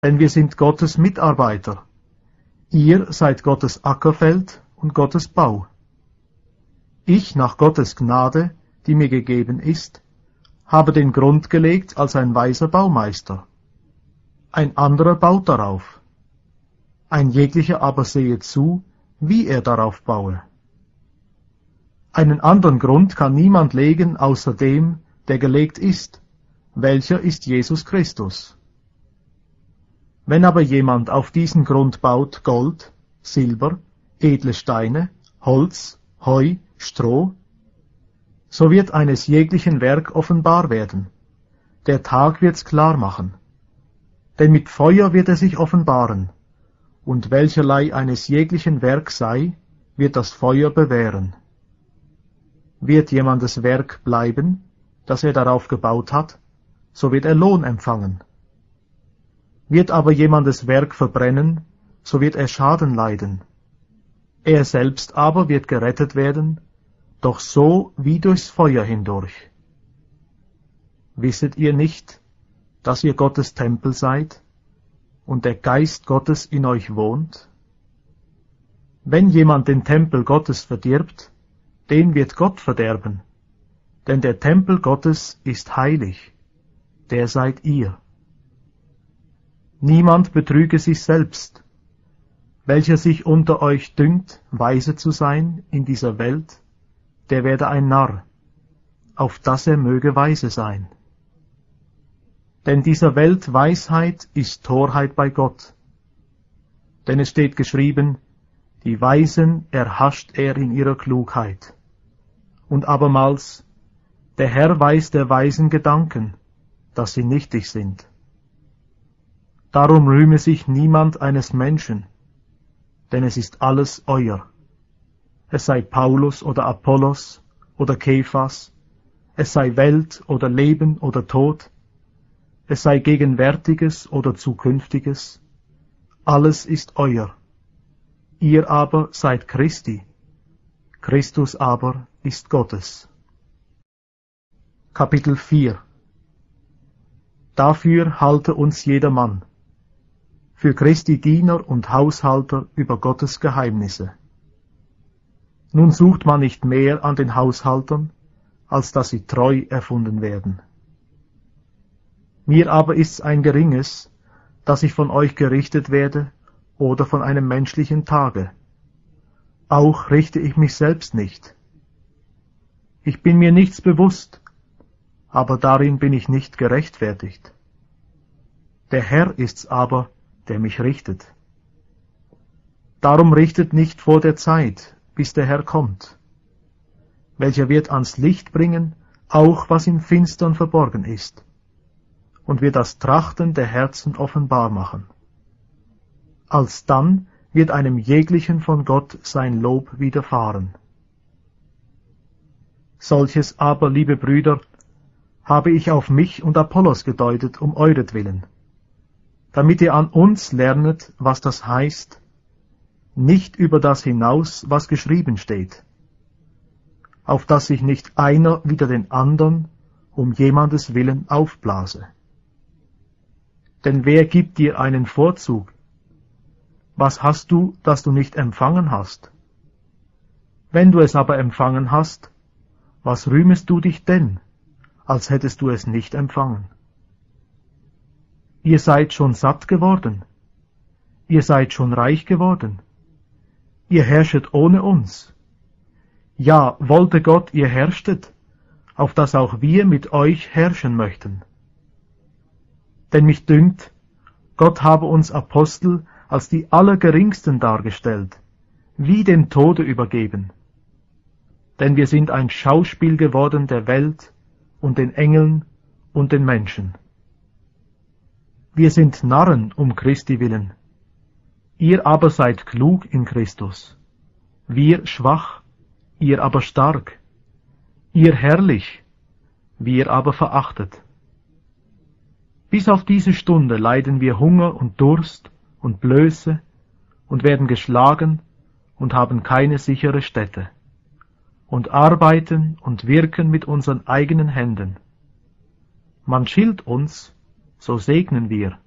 Denn wir sind Gottes Mitarbeiter. Ihr seid Gottes Ackerfeld und Gottes Bau. Ich, nach Gottes Gnade, die mir gegeben ist, habe den Grund gelegt als ein weiser Baumeister. Ein anderer baut darauf. Ein jeglicher aber sehe zu, wie er darauf baue. Einen anderen Grund kann niemand legen außer dem, der gelegt ist, welcher ist Jesus Christus. Wenn aber jemand auf diesen Grund baut Gold, Silber, edle Steine, Holz, Heu, Stroh, so wird eines jeglichen Werk offenbar werden. Der Tag wird's klar machen. Denn mit Feuer wird er sich offenbaren, und welcherlei eines jeglichen Werk sei, wird das Feuer bewähren. Wird jemandes Werk bleiben, das er darauf gebaut hat, so wird er Lohn empfangen. Wird aber jemandes Werk verbrennen, so wird er Schaden leiden. Er selbst aber wird gerettet werden, doch so wie durchs Feuer hindurch. Wisset ihr nicht, dass ihr Gottes Tempel seid und der Geist Gottes in euch wohnt? Wenn jemand den Tempel Gottes verdirbt, den wird Gott verderben, denn der Tempel Gottes ist heilig, der seid ihr. Niemand betrüge sich selbst. Welcher sich unter euch dünkt, weise zu sein in dieser Welt, der werde ein Narr, auf dass er möge weise sein. Denn dieser Welt Weisheit ist Torheit bei Gott. Denn es steht geschrieben, die Weisen erhascht er in ihrer Klugheit. Und abermals, der Herr weiß der Weisen Gedanken, dass sie nichtig sind. Darum rühme sich niemand eines Menschen, denn es ist alles euer. Es sei Paulus oder Apollos oder Kephas, es sei Welt oder Leben oder Tod, es sei Gegenwärtiges oder Zukünftiges, alles ist euer. Ihr aber seid Christi, Christus aber ist Gottes. Kapitel 4 Dafür halte uns jedermann, für Christi Diener und Haushalter über Gottes Geheimnisse. Nun sucht man nicht mehr an den Haushaltern, als dass sie treu erfunden werden. Mir aber ist's ein geringes, dass ich von euch gerichtet werde oder von einem menschlichen Tage. Auch richte ich mich selbst nicht. Ich bin mir nichts bewusst, aber darin bin ich nicht gerechtfertigt. Der Herr ist's aber, der mich richtet. Darum richtet nicht vor der Zeit, bis der Herr kommt, welcher wird ans Licht bringen, auch was im Finstern verborgen ist, und wird das Trachten der Herzen offenbar machen. Alsdann wird einem jeglichen von Gott sein Lob widerfahren. Solches aber, liebe Brüder, habe ich auf mich und Apollos gedeutet, um euretwillen, damit ihr an uns lernet, was das heißt, nicht über das hinaus, was geschrieben steht, auf dass sich nicht einer wider den andern um jemandes Willen aufblase. Denn wer gibt dir einen Vorzug? Was hast du, das du nicht empfangen hast? Wenn du es aber empfangen hast, was rühmest du dich denn, als hättest du es nicht empfangen? Ihr seid schon satt geworden. Ihr seid schon reich geworden. Ihr herrschet ohne uns. Ja, wollte Gott, ihr herrschtet, auf dass auch wir mit euch herrschen möchten. Denn mich dünkt, Gott habe uns Apostel als die Allergeringsten dargestellt, wie dem Tode übergeben. Denn wir sind ein Schauspiel geworden der Welt und den Engeln und den Menschen. Wir sind Narren um Christi willen. Ihr aber seid klug in Christus. Wir schwach, ihr aber stark. Ihr herrlich, wir aber verachtet. Bis auf diese Stunde leiden wir Hunger und Durst und Blöße und werden geschlagen und haben keine sichere Stätte und arbeiten und wirken mit unseren eigenen Händen. Man schilt uns, so segnen wir.